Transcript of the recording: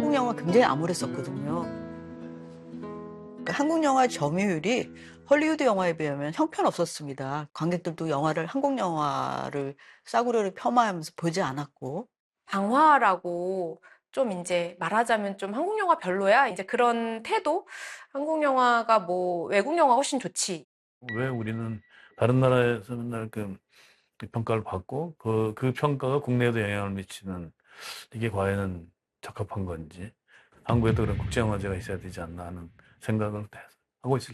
한국 영화 굉장히 암울했었거든요. 그러니까 한국 영화 점유율이 헐리우드 영화에 비하면 형편없었습니다. 관객들도 한국 영화를 싸구려를 폄하하면서 보지 않았고. 방화라고 좀 이제 말하자면 좀 한국 영화 별로야? 이제 그런 태도? 한국 영화가 뭐 외국 영화 훨씬 좋지. 왜 우리는 다른 나라에서 맨날 그 평가를 받고 그 평가가 국내에도 영향을 미치는 이게 과연 적합한 건지 한국에도 그런 국제영화제가 있어야 되지 않나 하는 생각을 하고 있습니다.